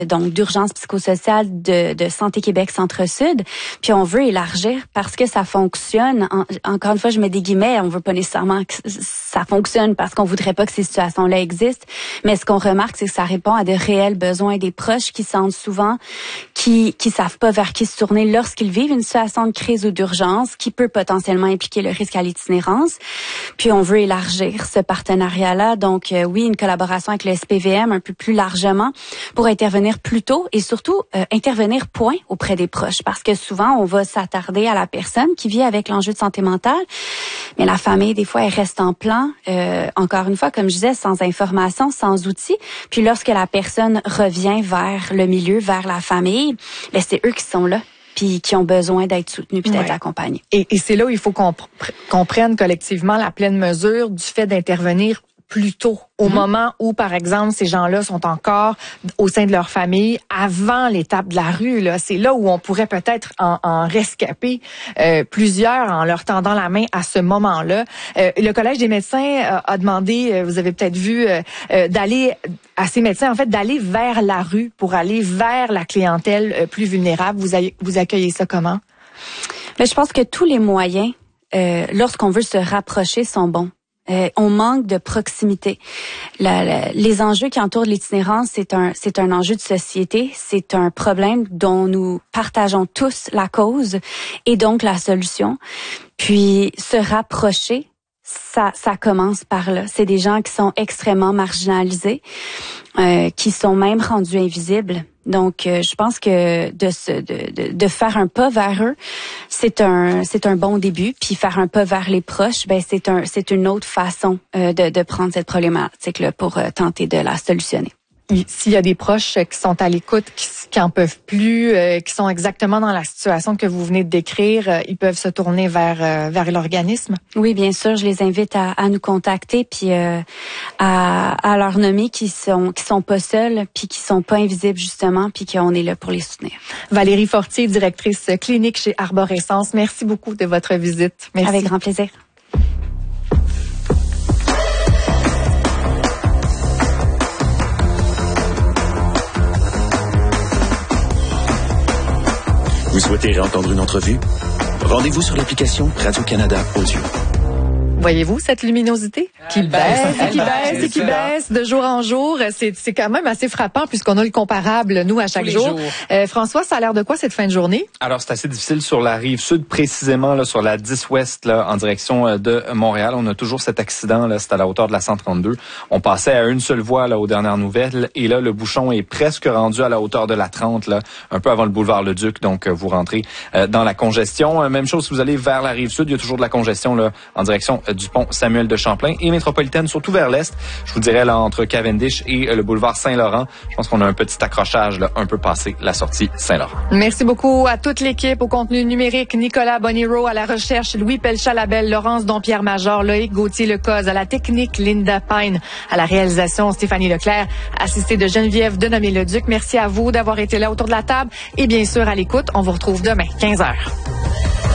donc d'urgence psychosociale de Santé Québec Centre-Sud. Puis on veut élargir parce que ça fonctionne. Encore une fois, je mets des guillemets, on veut pas nécessairement que ça fonctionne parce qu'on voudrait pas que ces situations-là existent. Mais ce qu'on remarque, c'est que ça répond à de réels besoins des proches qui sentent souvent, qui savent pas vers qui se tourner lorsqu'ils vivent une situation de crise ou d'urgence qui peut potentiellement impliquer le risque à l'itinérance. Puis on veut élargir ce partenariat-là. Donc oui, une collaboration avec le SPVM un peu plus largement pour intervenir plus tôt et surtout intervenir point auprès des proches parce que souvent on va s'attarder à la personne qui vit avec l'enjeu de santé mentale, mais la famille des fois elle reste en plan, encore une fois comme je disais, sans information, sans outils. Puis lorsque la personne revient vers le milieu, vers la famille, ben c'est eux qui sont là puis qui ont besoin d'être soutenus puis d'être accompagnés. Et c'est là où il faut qu'on prenne collectivement la pleine mesure du fait d'intervenir plus tôt, au moment où, par exemple, ces gens-là sont encore au sein de leur famille, avant l'étape de la rue. Là, c'est là où on pourrait peut-être en rescaper plusieurs en leur tendant la main à ce moment-là. Le Collège des médecins a demandé, vous avez peut-être vu, d'aller à ces médecins, en fait, d'aller vers la rue pour aller vers la clientèle plus vulnérable. Vous accueillez ça comment? Mais je pense que tous les moyens, lorsqu'on veut se rapprocher, sont bons. On manque de proximité. Les enjeux qui entourent l'itinérance, c'est un enjeu de société, c'est un problème dont nous partageons tous la cause et donc la solution. Puis se rapprocher, ça commence par là. C'est des gens qui sont extrêmement marginalisés, qui sont même rendus invisibles. Donc, je pense que de faire un pas vers eux, c'est un bon début. Puis faire un pas vers les proches, ben c'est une autre façon de prendre cette problématique-là pour tenter de la solutionner. S'il y a des proches qui sont à l'écoute, qui en peuvent plus, qui sont exactement dans la situation que vous venez de décrire, ils peuvent se tourner vers l'organisme? Oui, bien sûr, je les invite à nous contacter puis à leur nommer qui sont pas seuls puis qui sont pas invisibles justement puis qu'on est là pour les soutenir. Valérie Fortier, directrice clinique chez Arborescence, merci beaucoup de votre visite. Merci. Avec grand plaisir. Vous souhaitez réentendre une entrevue? Rendez-vous sur l'application Radio-Canada Audio. Voyez-vous cette luminosité qui baisse et qui baisse et qui baisse de jour en jour? C'est quand même assez frappant puisqu'on a le comparable, nous, à chaque jour. François, ça a l'air de quoi cette fin de journée? Alors, c'est assez difficile sur la rive sud, précisément là, sur la 10 ouest, là, en direction de Montréal. On a toujours cet accident, là, c'est à la hauteur de la 132. On passait à une seule voie là, aux dernières nouvelles. Et là, le bouchon est presque rendu à la hauteur de la 30, là, un peu avant le boulevard Leduc. Donc, vous rentrez dans la congestion. Même chose si vous allez vers la rive sud, il y a toujours de la congestion là, en direction du pont Samuel de Champlain et métropolitaine, surtout vers l'est. Je vous dirais là entre Cavendish et le boulevard Saint-Laurent. Je pense qu'on a un petit accrochage là, un peu passé la sortie Saint-Laurent. Merci beaucoup à toute l'équipe, au contenu numérique, Nicolas Boniro à la recherche, Louis Pelchat-Labelle, Laurence Dompierre-Major, Loïc Gauthier-Lecoz à la technique, Linda Pine à la réalisation, Stéphanie Leclerc, assistée de Geneviève Denomé-Leduc. Merci à vous d'avoir été là autour de la table et bien sûr à l'écoute. On vous retrouve demain, 15h.